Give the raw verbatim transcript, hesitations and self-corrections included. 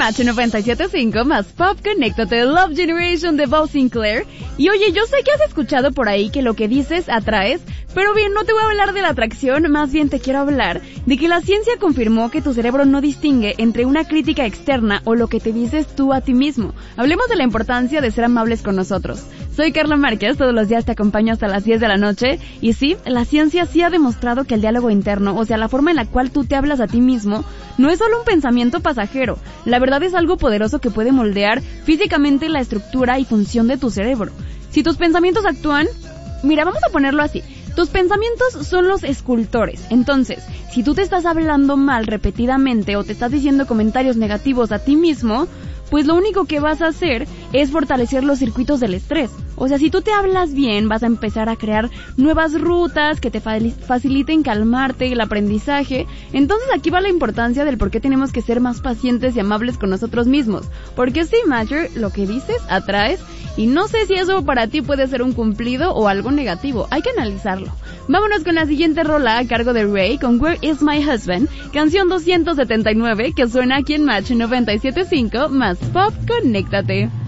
Match noventa y siete punto cinco más Pop, conéctate, Love Generation de Bo Sinclair. Y oye, yo sé que has escuchado por ahí que lo que dices atraes, pero bien, no te voy a hablar de la atracción, más bien te quiero hablar de que la ciencia confirmó que tu cerebro no distingue entre una crítica externa o lo que te dices tú a ti mismo. Hablemos de la importancia de ser amables con nosotros. Soy Carla Márquez, todos los días te acompaño hasta las diez de la noche, y sí, la ciencia sí ha demostrado que el diálogo interno, o sea, la forma en la cual tú te hablas a ti mismo, no es solo un pensamiento pasajero. La verdad es algo poderoso que puede moldear físicamente la estructura y función de tu cerebro. Si tus pensamientos actúan, mira, vamos a ponerlo así. Tus pensamientos son los escultores. Entonces, si tú te estás hablando mal repetidamente o te estás diciendo comentarios negativos a ti mismo, pues lo único que vas a hacer es fortalecer los circuitos del estrés. O sea, si tú te hablas bien, vas a empezar a crear nuevas rutas que te faciliten calmarte, el aprendizaje. Entonces aquí va la importancia del por qué tenemos que ser más pacientes y amables con nosotros mismos. Porque sí, Matter, lo que dices, atraes. Y no sé si eso para ti puede ser un cumplido o algo negativo. Hay que analizarlo. Vámonos con la siguiente rola a cargo de Ray con Where Is My Husband, canción doscientos setenta y nueve que suena aquí en Match noventa y siete punto cinco más Pop, conéctate.